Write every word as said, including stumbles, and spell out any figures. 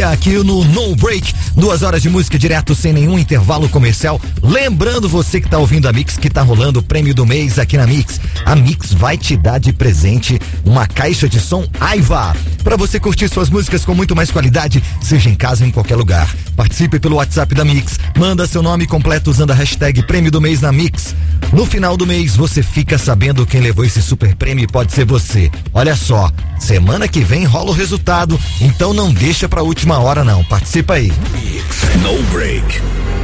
dia aqui no No Break, duas horas de música direto sem nenhum intervalo comercial. Lembrando você que tá ouvindo a Mix que tá rolando o prêmio do mês aqui na Mix. A Mix vai te dar de presente uma caixa de som Aiva para você curtir suas músicas com muito mais qualidade, seja em casa ou em qualquer lugar. Participe pelo WhatsApp da Mix, manda seu nome completo usando a hashtag prêmio do mês na Mix. No final do mês você fica sabendo quem levou esse super prêmio e pode ser você. Olha só, semana que vem rola o resultado, então não deixa pra última hora não, participa aí. Mix No Break.